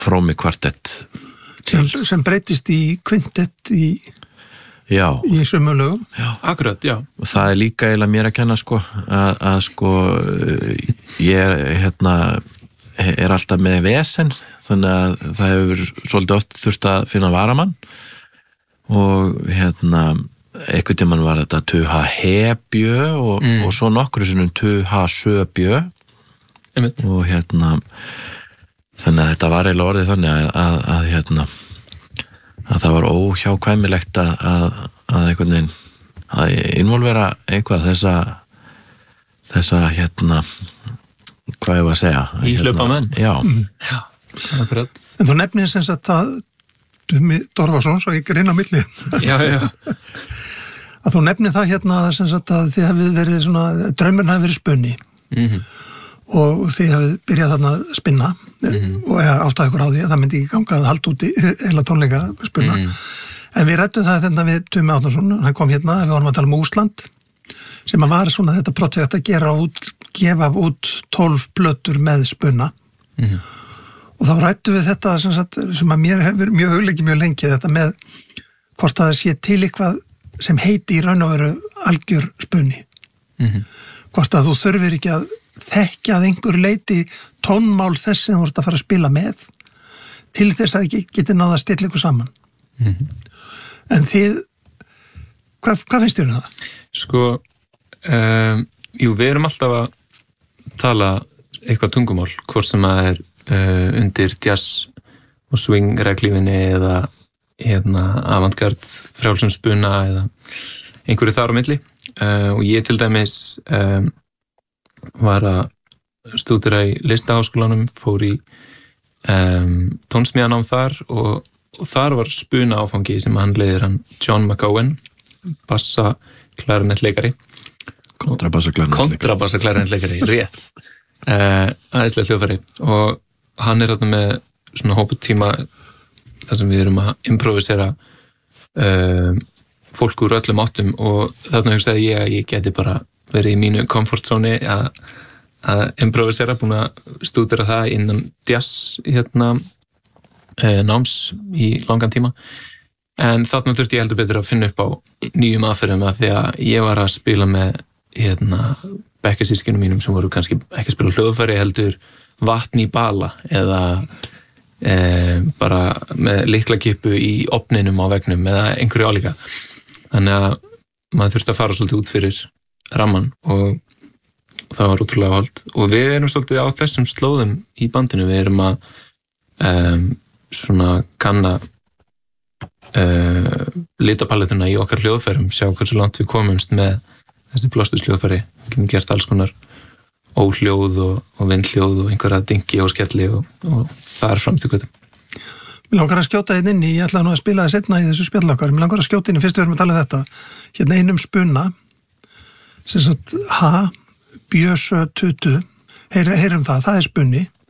Frómi kvartett sem breytist í kvintett í sömu lögum. Akkurat, já. Og það líka eiginlega mér að kenna sko að sko ég er alltaf með vesen, þannig að það hefur svolítið oft þurft að finna varamann og einhvern tímann var þetta tuha hebjö og svo nokkru sinnum tuha söbjö og þannig að þetta var eiginlega orðið þannig að það var óhjákvæmilegt að einhvern veginn að involvera eitthvað þessa hvað ég var að segja Íhlaupa menn. Já, akkurat. En þú nefnir sem sagt að Tumi Torfason, svo ég greina á milli já að þú nefnir það sem sagt að þið hafið verið svona, draumurinn hafi verið spunni og þið hafið byrjað þarna að spinna og áttaði ykkur á því að það myndi ekki ganga að halda úti eða tónleika spunna en við rættum það þetta við Tumi Árnason, hann kom við vorum að tala Úsland sem að var svona þetta projekt að gefa út 12 plötur með spunna og þá rættum við þetta sem að mér hefur mjög hugleikið mjög lengi þetta með hvort að það sé til eitthvað sem heiti í raun og veru algjör spunni hvort að þú þurfir ekki að þekkja að einhver leiti tónmál þess sem þú ert að fara að spila með til þess að ekki geti náða að stilla ykkur saman en þið hvað finnst þér um það? Sko við erum alltaf að tala eitthvað tungumál hvort sem að undir jazz og swing reglífinni eða avantgard frjálsum spuna eða einhverju þar á milli og ég til dæmis var að stúdera í listaháskólanum, fór í tónsmíðanám þar og þar var spuna áfangi sem hann leiðir hann John McGowan bassa klarinettleikari kontrabassa klarinettleikari rétt æðislega hljóðfæri og hann þarna með svona hóputíma þar sem við erum að improvisera fólk úr öllum áttum og þarna hugsaði ég að ég geti bara verið í mínu comfort zone að improvisera, búin að stúdera það innan jazz náms í langan tíma en þarna þurfti ég heldur betur að finna upp á nýjum aðferðum að því að ég var að spila með bekkjarsystkjunum mínum sem voru kannski ekki að spila hljóðfæri heldur vatn í bala eða bara með lyklakippu í ofninum á veggnum eða einhverju álíka þannig að maður þurfti að fara svolítið út fyrir ramman og það var ótrúlega hold og við erum svolítið á þessum slóðum í bandinu, við erum að svona kanna litapalettuna í okkar hljóðfærum, sjá hversu langt við komumst með þessi blástursljóðfæri, við getum gert alls konar óhljóð og vindhljóð og einhverja dingi og skelli og það fram til göttum. Mér langar að skjóta inn í, ég ætla nú að spila það seinna í þessu spjallakar, mér langar að skjóta inn í fyrst við erum að tala um þetta, einum spuna sem sagt ha, bjösö, tutu heyrum það er spunni